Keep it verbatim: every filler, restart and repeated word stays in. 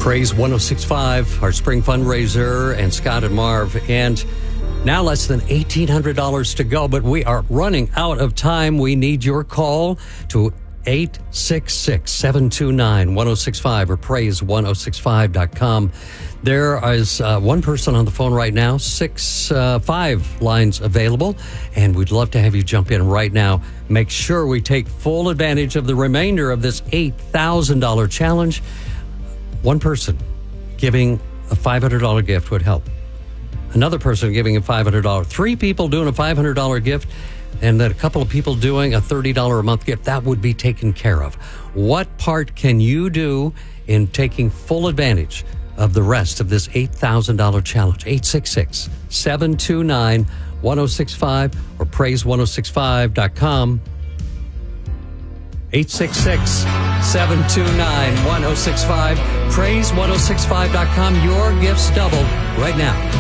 Praise one oh six point five, our spring fundraiser, and Scott and Marv. And now less than eighteen hundred dollars to go, but we are running out of time. We need your call to eight six six, seven two nine, one oh six five or praise one oh six five dot com. There is uh, one person on the phone right now, six, uh, five lines available, and we'd love to have you jump in right now. Make sure we take full advantage of the remainder of this eight thousand dollars challenge. One person giving a five hundred dollars gift would help. Another person giving a five hundred dollars. Three people doing a five hundred dollars gift, and then a couple of people doing a thirty dollars a month gift. That would be taken care of. What part can you do in taking full advantage of the rest of this eight thousand dollars challenge? eight six six, seven two nine, one oh six five or praise one oh six five dot com. eight six six, seven two nine, one oh six five, praise one oh six five dot com. Your gifts doubled right now.